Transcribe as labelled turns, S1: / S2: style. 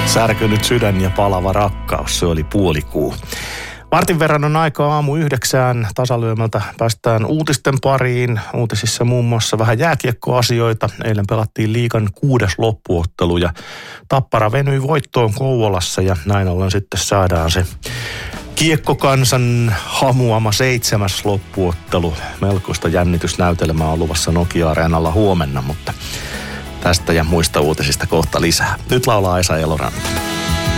S1: Särkynyt sydän ja palava rakkaus, se oli puolikuu. Vartin verran on aikaa aamu 9 tasalyömältä. Päästään uutisten pariin. Uutisissa muun muassa vähän jääkiekkoasioita. Eilen pelattiin liigan 6. loppuottelu ja Tappara venyi voittoon Kouvolassa ja näin ollen sitten saadaan se kiekkokansan hamuama 7. loppuottelu. Melkoista jännitysnäytelmää on luvassa Nokia-areenalla huomenna, mutta tästä ja muista uutisista kohta lisää. Nyt laulaa Esa Eloranta.